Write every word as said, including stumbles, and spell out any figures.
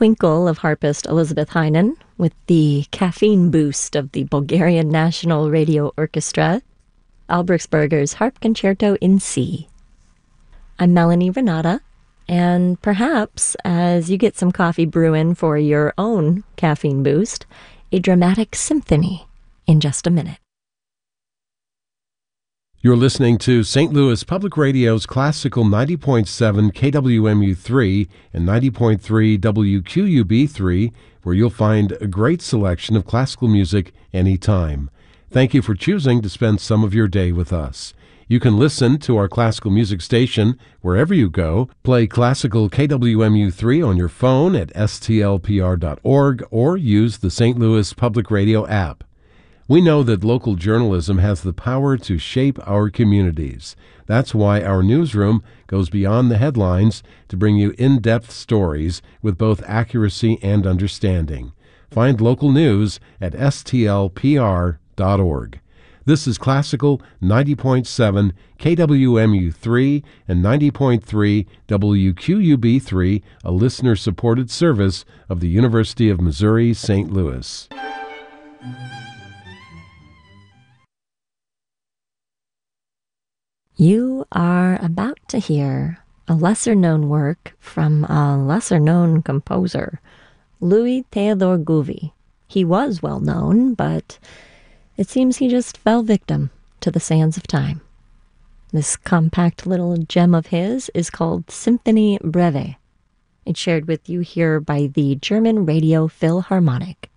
twinkle of harpist Elizabeth Heinen with the caffeine boost of the Bulgarian National Radio Orchestra, Albrechtsberger's Harp Concerto in C. I'm Melanie Renata, and perhaps as you get some coffee brewing for your own caffeine boost, a dramatic symphony in just a minute. You're listening to Saint Louis Public Radio's classical ninety point seven K W M U three and ninety point three W Q U B three, where you'll find a great selection of classical music anytime. Thank you for choosing to spend some of your day with us. You can listen to our classical music station wherever you go. Play classical K W M U three on your phone at S T L P R dot org or use the Saint Louis Public Radio app. We know that local journalism has the power to shape our communities. That's why our newsroom goes beyond the headlines to bring you in-depth stories with both accuracy and understanding. Find local news at S T L P R dot org. This is Classical ninety point seven K W M U three and ninety point three W Q U B three, a listener-supported service of the University of Missouri, Saint Louis. You are about to hear a lesser-known work from a lesser-known composer, Louis Theodore Gouvi. He was well-known, but it seems he just fell victim to the sands of time. This compact little gem of his is called Symphonie Breve. It's shared with you here by the German Radio Philharmonic.